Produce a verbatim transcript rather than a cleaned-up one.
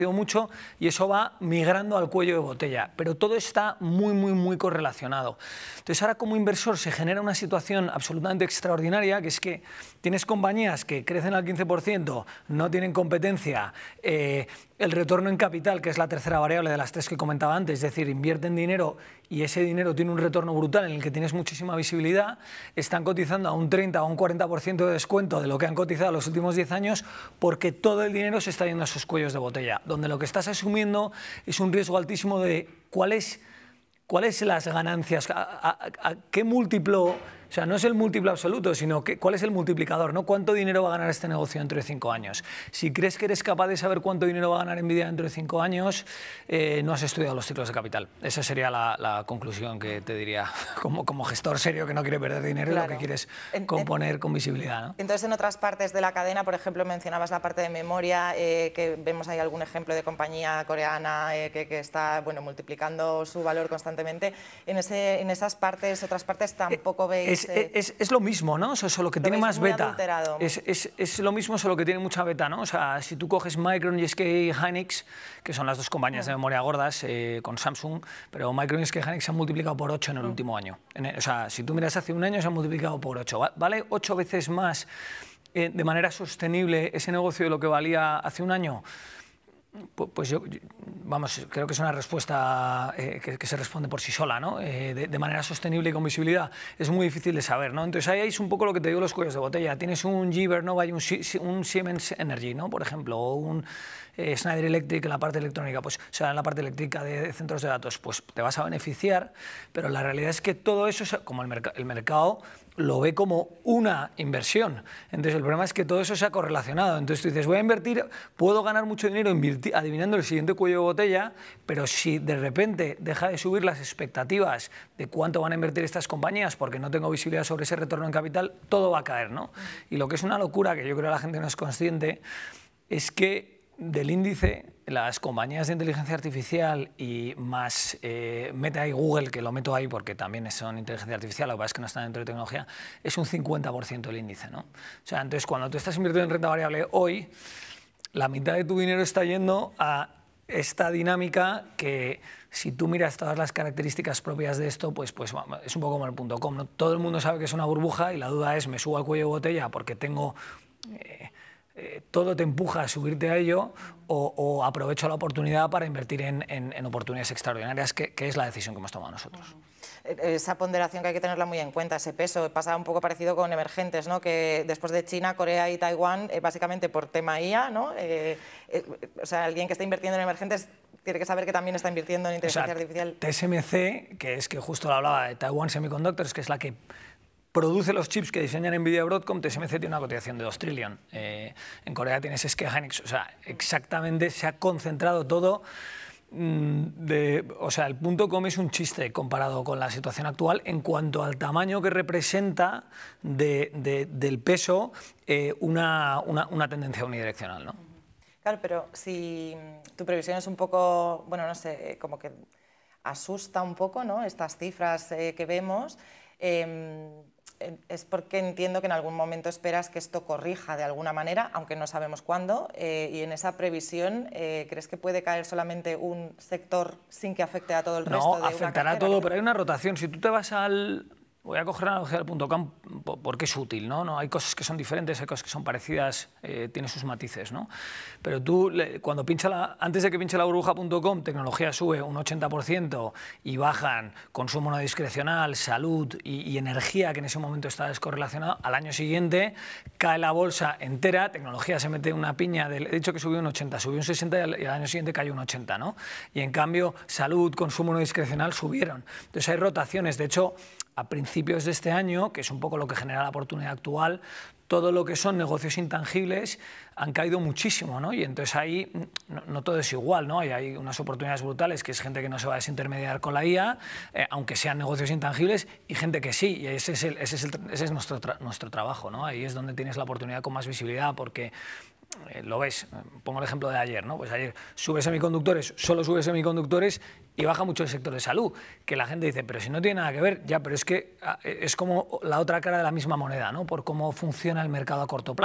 mucho y eso va migrando al cuello de botella, pero todo está muy, muy, muy correlacionado. Entonces ahora como inversor se genera una situación absolutamente extraordinaria, que es que tienes compañías que crecen al quince por ciento, no tienen competencia, eh, el retorno en capital, que es la tercera variable de las tres que comentaba antes, es decir, invierten dinero y ese dinero tiene un retorno brutal en el que tienes muchísima visibilidad, están cotizando a un treinta o un cuarenta por ciento de descuento de lo que han cotizado los últimos diez años porque todo el dinero se está yendo a esos cuellos de botella, donde lo que estás asumiendo es un riesgo altísimo de cuáles cuáles las ganancias, a, a, a qué múltiplo, o sea, no es el múltiplo absoluto, sino que, cuál es el multiplicador, ¿no? ¿Cuánto dinero va a ganar este negocio dentro de cinco años? Si crees que eres capaz de saber cuánto dinero va a ganar Nvidia dentro de cinco años, eh, no has estudiado los ciclos de capital. Esa sería la, la conclusión que te diría como, como gestor serio que no quiere perder dinero claro. Y lo que quieres en, componer en, con visibilidad, ¿no? Entonces, en otras partes de la cadena, por ejemplo, mencionabas la parte de memoria, eh, que vemos ahí algún ejemplo de compañía coreana eh, que, que está bueno, multiplicando su valor constantemente. En, ese, en esas partes, otras partes tampoco veis... Es, eh, es, es lo mismo, ¿no? Solo que tiene más beta. Es, es, es lo mismo, solo que tiene mucha beta, ¿no? O sea, si tú coges Micron, G S K y Hynix, que son las dos compañías de memoria gordas eh, con Samsung, pero Micron y G S K y Hynix se han multiplicado por ocho en el último año. En el, o sea, si tú miras hace un año se han multiplicado por ocho. ¿Vale ocho veces más eh, de manera sostenible ese negocio de lo que valía hace un año? Pues yo, vamos, creo que es una respuesta eh, que, que se responde por sí sola, ¿no? Eh, de, de manera sostenible y con visibilidad es muy difícil de saber, ¿no? Entonces ahí es un poco lo que te digo los cuellos de botella. Tienes un G E Vernova y un, un Siemens Energy, ¿no? Por ejemplo, o un eh, Schneider Electric en la parte electrónica, pues, o sea, en la parte eléctrica de, de centros de datos, pues te vas a beneficiar, pero la realidad es que todo eso, como el, merc el mercado, lo ve como una inversión. Entonces el problema es que todo eso se ha correlacionado. Entonces tú dices, voy a invertir, puedo ganar mucho dinero adivinando el siguiente cuello de botella, pero si de repente deja de subir las expectativas de cuánto van a invertir estas compañías porque no tengo visibilidad sobre ese retorno en capital, todo va a caer, ¿no? Y lo que es una locura, que yo creo que la gente no es consciente, es que del índice, las compañías de inteligencia artificial y más eh, Meta y Google, que lo meto ahí porque también son inteligencia artificial, lo que pasa es que no están dentro de tecnología, es un cincuenta por ciento el índice, ¿no? O sea, entonces cuando tú estás invirtiendo en renta variable hoy, la mitad de tu dinero está yendo a esta dinámica que si tú miras todas las características propias de esto, pues, pues es un poco como el punto com, ¿no? Todo el mundo sabe que es una burbuja y la duda es, ¿me subo al cuello de botella porque tengo... Eh, Eh, todo te empuja a subirte a ello o, o aprovecho la oportunidad para invertir en, en, en oportunidades extraordinarias, que, que es la decisión que hemos tomado nosotros. Esa ponderación que hay que tenerla muy en cuenta, ese peso, pasa un poco parecido con emergentes, ¿no? Que después de China, Corea y Taiwán, eh, básicamente por tema I A, ¿no? Eh, eh, o sea, alguien que está invirtiendo en emergentes tiene que saber que también está invirtiendo en inteligencia o sea, artificial. T S M C, que es que justo lo hablaba de Taiwan Semiconductors, que es la que produce los chips que diseñan Nvidia Broadcom, T S M C tiene una cotización de dos trillones. Eh, en Corea tienes G S K y Hynix, o sea, exactamente se ha concentrado todo. De, o sea, el punto com es un chiste comparado con la situación actual en cuanto al tamaño que representa de, de, del peso eh, una, una, una tendencia unidireccional, ¿no? Claro, pero si tu previsión es un poco, bueno, no sé, como que asusta un poco, ¿no? Estas cifras eh, que vemos. Eh, es porque entiendo que en algún momento esperas que esto corrija de alguna manera, aunque no sabemos cuándo, eh, y en esa previsión, eh, ¿crees que puede caer solamente un sector sin que afecte a todo el resto? No, afectará a todo, pero hay una rotación. Si tú te vas al... Voy a coger la analogía del punto com porque es útil, ¿no? No hay cosas que son diferentes, hay cosas que son parecidas, eh, tiene sus matices, ¿no? Pero tú, cuando pincha la, antes de que pinche la burbuja punto com, tecnología sube un ochenta por ciento y bajan consumo no discrecional, salud y, y energía, que en ese momento está descorrelacionado, al año siguiente cae la bolsa entera, tecnología se mete una piña, de, he dicho que subió un ochenta, subió un sesenta y al, y al año siguiente cayó un ochenta, ¿no? Y en cambio, salud, consumo no discrecional subieron. Entonces hay rotaciones, de hecho, a principios de este año, que es un poco lo que genera la oportunidad actual, todo lo que son negocios intangibles han caído muchísimo, ¿no? Y entonces ahí no, no todo es igual, ¿no? Hay, hay unas oportunidades brutales, que es gente que no se va a desintermediar con la I A, eh, aunque sean negocios intangibles, y gente que sí, y ese es, el, ese es, el, ese es nuestro, tra nuestro trabajo, ¿no? Ahí es donde tienes la oportunidad con más visibilidad, porque eh, lo ves, pongo el ejemplo de ayer, ¿no? Pues ayer sube semiconductores, solo sube semiconductores y baja mucho el sector de salud, que la gente dice, pero si no tiene nada que ver, ya, pero es que es como la otra cara de la misma moneda, ¿no? Por cómo funciona el mercado a corto plazo.